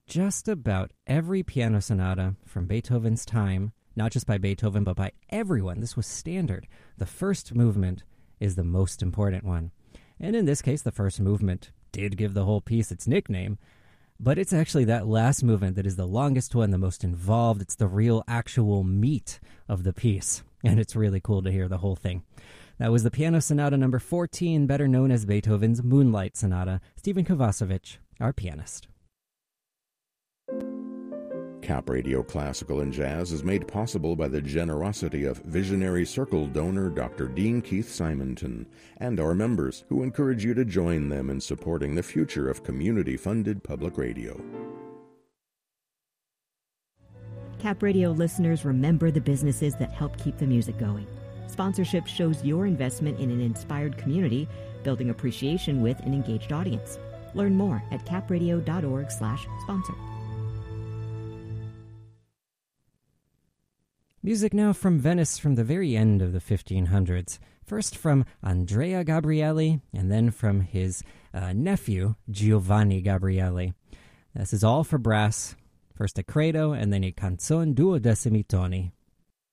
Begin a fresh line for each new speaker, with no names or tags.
just about every piano sonata from Beethoven's time, not just by Beethoven, but by everyone. This was standard. The first movement is the most important one. And in this case, the first movement did give the whole piece its nickname, but it's actually that last movement that is the longest one, the most involved. It's the real, actual meat of the piece, and it's really cool to hear the whole thing. That was the Piano Sonata number 14, better known as Beethoven's Moonlight Sonata. Stephen Kovacevic, our pianist.
Cap Radio Classical and Jazz is made possible by the generosity of Visionary Circle donor Dr. Dean Keith Simonton and our members, who encourage you to join them in supporting the future of community-funded public radio.
Cap Radio listeners, remember the businesses that help keep the music going. Sponsorship shows your investment in an inspired community, building appreciation with an engaged audience. Learn more at capradio.org/sponsor.
Music now from Venice from the very end of the 1500s. First from Andrea Gabrieli, and then from his nephew, Giovanni Gabrieli. This is all for brass. First a credo, and then a canzone duodecimi toni.